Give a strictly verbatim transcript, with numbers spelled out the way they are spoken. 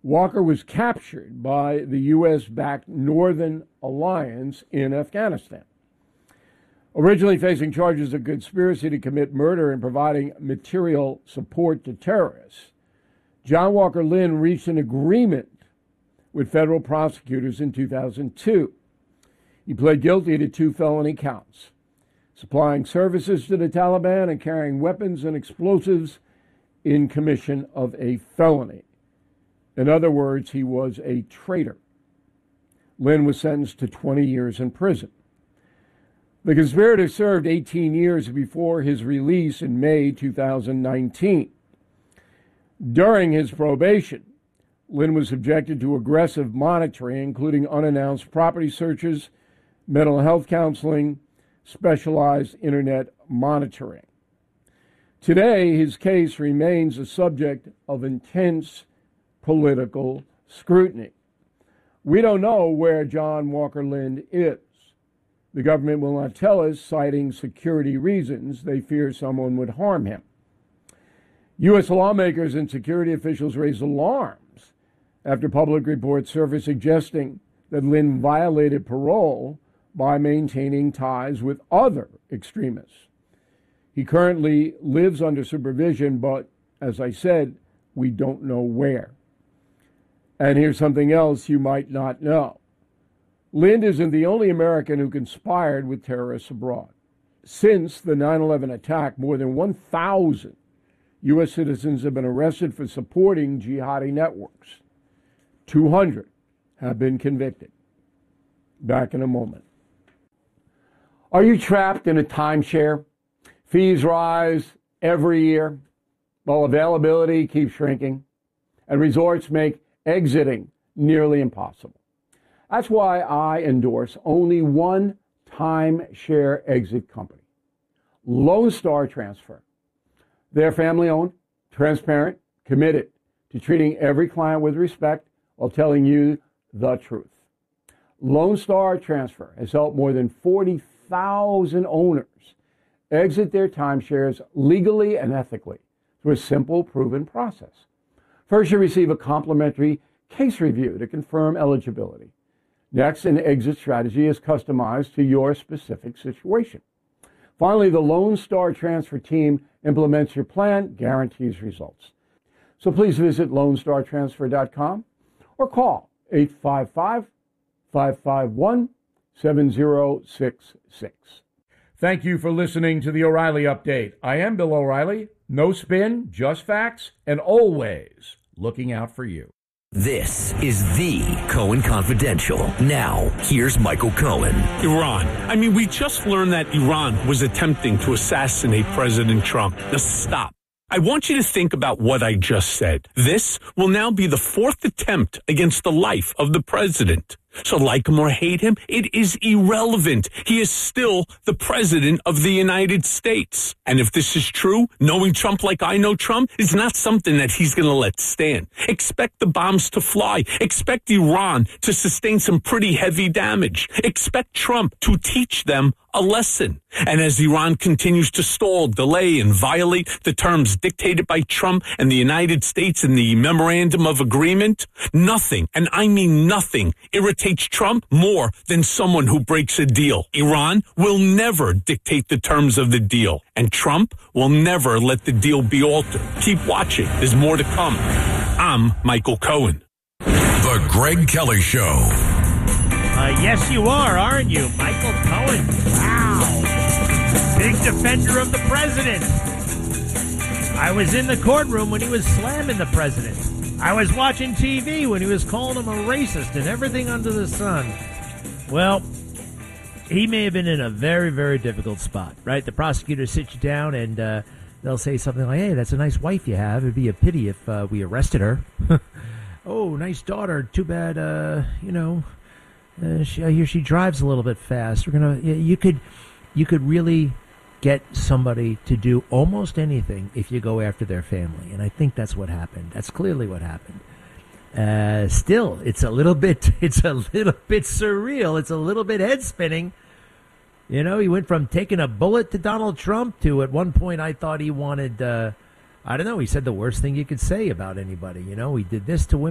Walker was captured by the U S-backed Northern Alliance in Afghanistan. Originally facing charges of conspiracy to commit murder and providing material support to terrorists, John Walker Lindh reached an agreement with federal prosecutors in two thousand two. He pled guilty to two felony counts: supplying services to the Taliban and carrying weapons and explosives in commission of a felony. In other words, he was a traitor. Lindh was sentenced to twenty years in prison. The conspirator served eighteen years before his release in May two thousand nineteen. During his probation, Lindh was subjected to aggressive monitoring, including unannounced property searches, mental health counseling, specialized internet monitoring. Today, his case remains a subject of intense political scrutiny. We don't know where John Walker Lindh is. The government will not tell us, citing security reasons. They fear someone would harm him. U S lawmakers and security officials raised alarms after public reports surfaced suggesting that Lindh violated parole by maintaining ties with other extremists. He currently lives under supervision, but as I said, we don't know where. And here's something else you might not know. Lindh isn't the only American who conspired with terrorists abroad. Since the nine eleven attack, more than one thousand U S citizens have been arrested for supporting jihadi networks. two hundred have been convicted. Back in a moment. Are you trapped in a timeshare? Fees rise every year while availability keeps shrinking, and resorts make exiting nearly impossible. That's why I endorse only one timeshare exit company, Lone Star Transfer. They're family-owned, transparent, committed to treating every client with respect while telling you the truth. Lone Star Transfer has helped more than forty thousand owners exit their timeshares legally and ethically through a simple, proven process. First, you receive a complimentary case review to confirm eligibility. Next, an exit strategy is customized to your specific situation. Finally, the Lone Star Transfer team implements your plan, guarantees results. So please visit lone star transfer dot com or call eight five five, five five one, seven zero six six. Thank you for listening to the O'Reilly Update. I am Bill O'Reilly. No spin, just facts, and always looking out for you. This is the Cohen Confidential. Now, here's Michael Cohen. Iran. I mean, we just learned that Iran was attempting to assassinate President Trump. Now, stop. I want you to think about what I just said. This will now be the fourth attempt against the life of the president. So like him or hate him, it is irrelevant. He is still the president of the United States. And if this is true, knowing Trump like I know Trump is not something that he's going to let stand. Expect the bombs to fly. Expect Iran to sustain some pretty heavy damage. Expect Trump to teach them a lesson. And as Iran continues to stall, delay, and violate the terms dictated by Trump and the United States in the Memorandum of Agreement, nothing, and I mean nothing, irritates Trump more than someone who breaks a deal. Iran will never dictate the terms of the deal, and Trump will never let the deal be altered. Keep watching. There's more to come. I'm Michael Cohen. The Greg Kelly Show. Uh, yes, you are, aren't you? Michael Cohen. Wow. Big defender of the president. I was in the courtroom when he was slamming the president. I was watching T V when he was calling him a racist and everything under the sun. Well, he may have been in a very, very difficult spot, right? The prosecutors sit you down and uh, they'll say something like, hey, that's a nice wife you have. It'd be a pity if uh, we arrested her. Oh, nice daughter. Too bad, uh, you know, uh, she, I hear she drives a little bit fast. We're gonna, you could, you could really get somebody to do almost anything if you go after their family. And I think that's what happened. That's clearly what happened. Uh, still, it's a little bit, it's a little bit surreal. It's a little bit head spinning. You know, he went from taking a bullet to Donald Trump to at one point I thought he wanted, uh, I don't know, he said the worst thing you could say about anybody. You know, he did this to women.